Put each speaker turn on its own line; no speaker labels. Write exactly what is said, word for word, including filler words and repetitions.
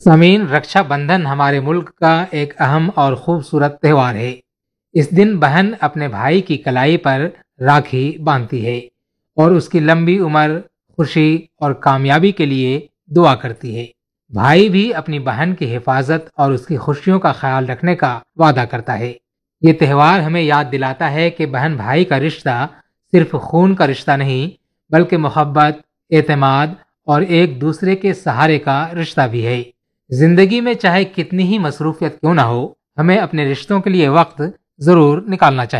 समीन, रक्षाबंधन हमारे मुल्क का एक अहम और खूबसूरत त्यौहार है। इस दिन बहन अपने भाई की कलाई पर राखी बांधती है और उसकी लंबी उम्र, खुशी और कामयाबी के लिए दुआ करती है। भाई भी अपनी बहन की हिफाजत और उसकी खुशियों का ख्याल रखने का वादा करता है। ये त्यौहार हमें याद दिलाता है कि बहन भाई का रिश्ता सिर्फ खून का रिश्ता नहीं, बल्कि मोहब्बत, एतमाद और एक दूसरे के सहारे का रिश्ता भी है। जिंदगी में चाहे कितनी ही मसरूफियत क्यों ना हो, हमें अपने रिश्तों के लिए वक्त जरूर निकालना चाहिए।